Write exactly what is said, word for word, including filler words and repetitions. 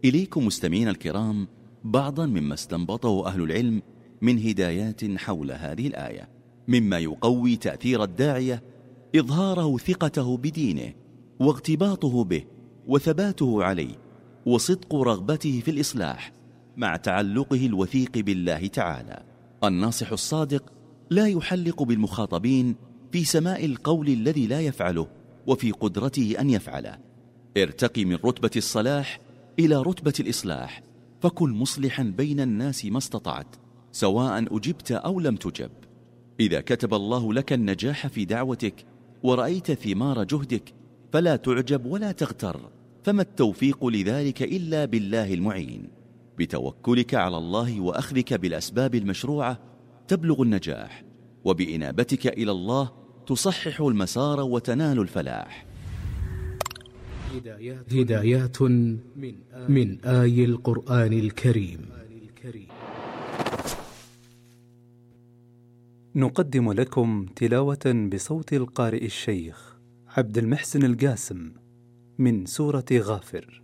إليكم مستمعين الكرام بعضا مما استنبطه أهل العلم من هدايات حول هذه الآية، مما يقوي تأثير الداعية إظهاره ثقته بدينه واغتباطه به وثباته عليه وصدق رغبته في الإصلاح مع تعلقه الوثيق بالله تعالى. الناصح الصادق لا يحلق بالمخاطبين في سماء القول الذي لا يفعله وفي قدرته أن يفعله. ارتقي من رتبة الصلاح إلى رتبة الإصلاح، فكن مصلحا بين الناس ما استطعت سواء أجبت أو لم تجب. إذا كتب الله لك النجاح في دعوتك ورأيت ثمار جهدك فلا تعجب ولا تغتر، فما التوفيق لذلك إلا بالله المعين. بتوكلك على الله وأخذك بالأسباب المشروعة تبلغ النجاح، وبإنابتك إلى الله تصحح المسار وتنال الفلاح. هدايات من آي القرآن الكريم. نقدم لكم تلاوة بصوت القارئ الشيخ عبد المحسن القاسم من سورة غافر.